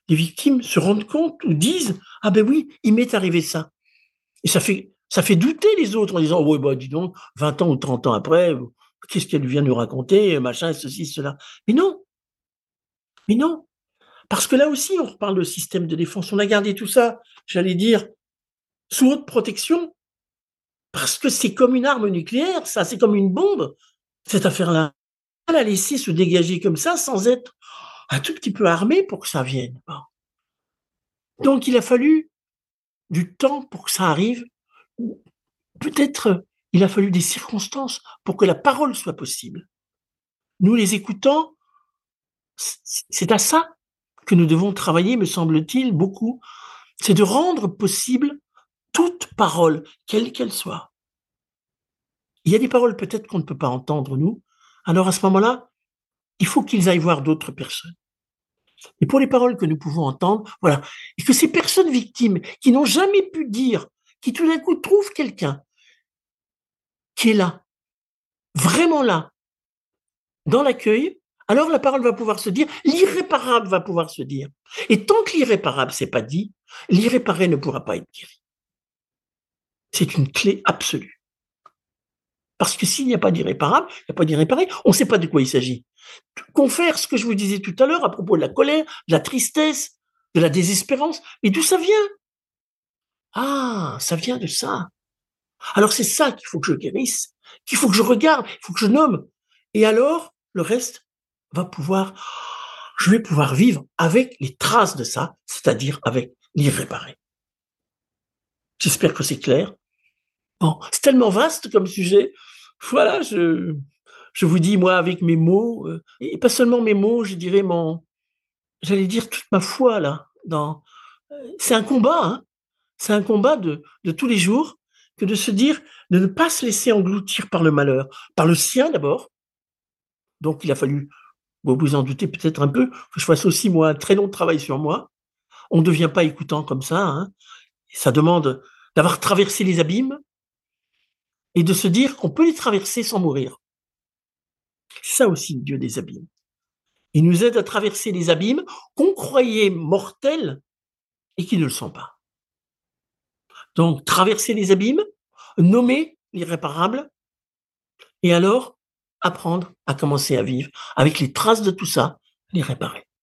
les victimes se rendent compte ou disent: «Ah ben oui, il m'est arrivé ça». Et ça fait douter les autres en disant: «Ouais, bah, dis donc, 20 ans ou 30 ans après, qu'est-ce qu'elle vient nous raconter, machin, ceci, cela». Mais non, mais non, parce que là aussi, on reparle de système de défense. On a gardé tout ça, j'allais dire, sous haute protection, parce que c'est comme une arme nucléaire, ça, c'est comme une bombe, cette affaire-là. On la laisser se dégager comme ça sans être un tout petit peu armé pour que ça vienne. Bon. Donc il a fallu du temps pour que ça arrive. Peut-être, il a fallu des circonstances pour que la parole soit possible. Nous, les écoutants, c'est à ça que nous devons travailler, me semble-t-il, beaucoup. C'est de rendre possible toute parole, quelle qu'elle soit. Il y a des paroles peut-être qu'on ne peut pas entendre, nous. Alors à ce moment-là, il faut qu'ils aillent voir d'autres personnes. Et pour les paroles que nous pouvons entendre, voilà. Et que ces personnes victimes qui n'ont jamais pu dire, qui tout d'un coup trouvent quelqu'un qui est là, vraiment là, dans l'accueil, alors la parole va pouvoir se dire, l'irréparable va pouvoir se dire. Et tant que l'irréparable s'est pas dit, l'irréparé ne pourra pas être guéri. C'est une clé absolue. Parce que s'il n'y a pas d'irréparable, il n'y a pas d'irréparé, on ne sait pas de quoi il s'agit. Confère ce que je vous disais tout à l'heure à propos de la colère, de la tristesse, de la désespérance, mais d'où ça vient? Ah, ça vient de ça. Alors c'est ça qu'il faut que je guérisse, qu'il faut que je regarde, il faut que je nomme. Et alors, le reste va pouvoir, je vais pouvoir vivre avec les traces de ça, c'est-à-dire avec l'irréparé. J'espère que c'est clair. Bon, c'est tellement vaste comme sujet. Voilà, je vous dis, moi, avec mes mots, et pas seulement mes mots, je dirais j'allais dire toute ma foi, là, c'est un combat, hein. C'est un combat de tous les jours que de se dire, de ne pas se laisser engloutir par le malheur, par le sien d'abord. Donc il a fallu, vous vous en doutez peut-être un peu, que je fasse aussi moi un très long travail sur moi. On ne devient pas écoutant comme ça, hein. Ça demande d'avoir traversé les abîmes et de se dire qu'on peut les traverser sans mourir. C'est ça aussi le Dieu des abîmes. Il nous aide à traverser les abîmes qu'on croyait mortels et qui ne le sont pas. Donc traverser les abîmes, nommer l'irréparable, et alors apprendre à commencer à vivre avec les traces de tout ça, les réparer.